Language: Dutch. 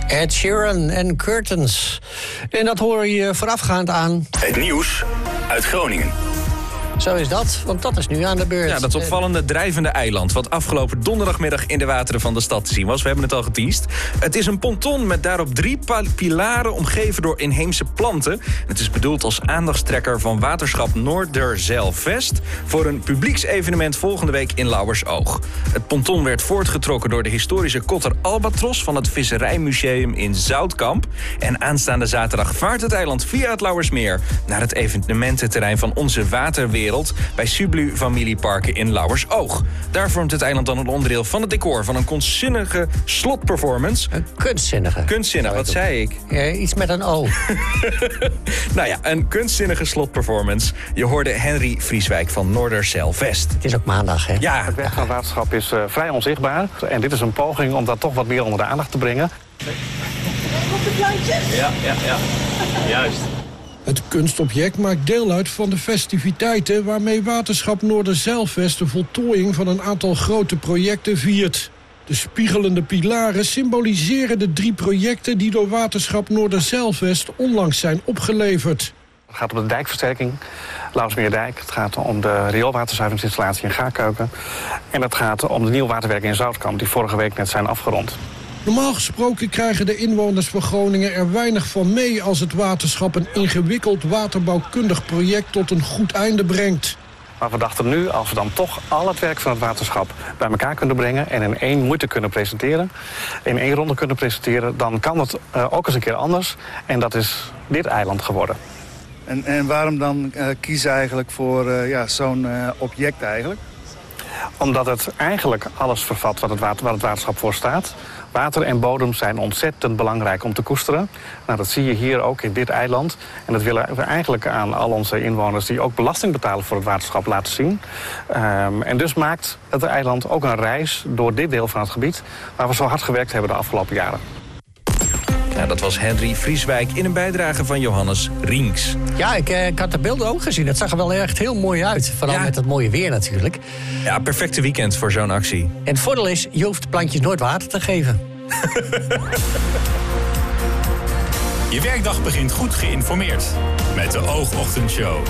Ed Sheeran en Curtains. En dat hoor je voorafgaand aan... Het nieuws uit Groningen. Zo is dat, want dat is nu aan de beurt. Ja, dat opvallende drijvende eiland, wat afgelopen donderdagmiddag in de wateren van de stad te zien was. We hebben het al geteased. Het is een ponton met daarop 3 pilaren omgeven door inheemse planten. Het is bedoeld als aandachtstrekker van waterschap Noorderzijlvest voor een publieksevenement volgende week in Lauwersoog. Het ponton werd voortgetrokken door de historische kotter Albatros van het Visserijmuseum in Zoutkamp. En aanstaande zaterdag vaart het eiland via het Lauwersmeer naar het evenemententerrein van Onze Waterwereld bij Sublu Familieparken in Lauwersoog. Daar vormt het eiland dan een onderdeel van het decor van een kunstzinnige slotperformance. Een kunstzinnige. Kunstzinnig, wat zei ik? Ja, iets met een O. Nou ja, een kunstzinnige slotperformance. Je hoorde Henry Vrieswijk van Noorderzijlvest. Het is ook maandag, hè? Ja. Het werk van het waterschap is vrij onzichtbaar. En dit is een poging om dat toch wat meer onder de aandacht te brengen. Op de plantjes? Ja, juist. Het kunstobject maakt deel uit van de festiviteiten waarmee waterschap Noorderzijlvest de voltooiing van een aantal grote projecten viert. De spiegelende pilaren symboliseren de 3 projecten die door waterschap Noorderzijlvest onlangs zijn opgeleverd. Het gaat om de dijkversterking, Lauwersmeerdijk. Het gaat om de rioolwaterzuiveringsinstallatie in Gaarkeuken. En het gaat om de nieuwe waterwerken in Zoutkamp die vorige week net zijn afgerond. Normaal gesproken krijgen de inwoners van Groningen er weinig van mee als het waterschap een ingewikkeld waterbouwkundig project tot een goed einde brengt. Maar we dachten nu, als we dan toch al het werk van het waterschap bij elkaar kunnen brengen en in 1 moeite kunnen presenteren, in 1 ronde kunnen presenteren, dan kan het ook eens een keer anders. En dat is dit eiland geworden. En waarom dan kiezen eigenlijk voor zo'n object eigenlijk? Omdat het eigenlijk alles vervat waar het waterschap voor staat. Water en bodem zijn ontzettend belangrijk om te koesteren. Nou, dat zie je hier ook in dit eiland. En dat willen we eigenlijk aan al onze inwoners die ook belasting betalen voor het waterschap laten zien. En dus maakt het eiland ook een reis door dit deel van het gebied waar we zo hard gewerkt hebben de afgelopen jaren. Ja, dat was Henry Vrieswijk in een bijdrage van Johannes Rinks. Ja, ik had de beelden ook gezien. Het zag er wel echt heel mooi uit. Vooral met het mooie weer natuurlijk. Ja, perfecte weekend voor zo'n actie. En het voordeel is, je hoeft de plantjes nooit water te geven. Je werkdag begint goed geïnformeerd met de Oogochtendshow.